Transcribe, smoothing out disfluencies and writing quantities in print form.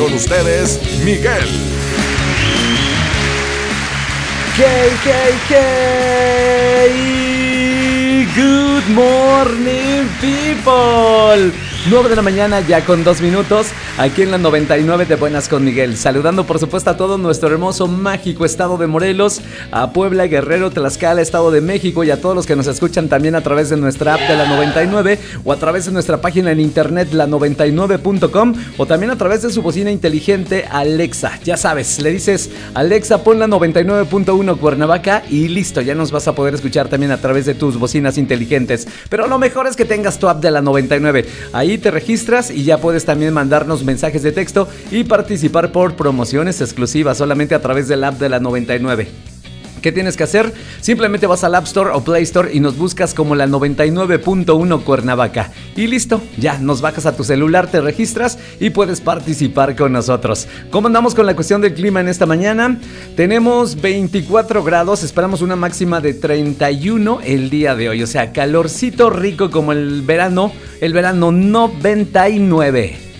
Con ustedes, Miguel. Good morning, people. 9 de la mañana ya con 2 minutos, aquí en la 99 de Buenas con Miguel. Saludando por supuesto a todo nuestro hermoso, mágico estado de Morelos, a Puebla, Guerrero, Tlaxcala, Estado de México, y a todos los que nos escuchan también a través de nuestra app de la 99 o a través de nuestra página en internet la99.com o también a través de su bocina inteligente Alexa. Ya sabes, le dices Alexa, pon la 99.1 Cuernavaca y listo, ya nos vas a poder escuchar también a través de tus bocinas inteligentes. Pero lo mejor es que tengas tu app de la 99. Ahí te registras y ya puedes también mandarnos mensajes de texto y participar por promociones exclusivas solamente a través del app de la 99. ¿Qué tienes que hacer? Simplemente vas al App Store o Play Store y nos buscas como la 99.1 Cuernavaca. Y listo, ya nos bajas a tu celular, te registras y puedes participar con nosotros. ¿Cómo andamos con la cuestión del clima en esta mañana? Tenemos 24 grados, esperamos una máxima de 31 el día de hoy. O sea, calorcito rico como el verano 99.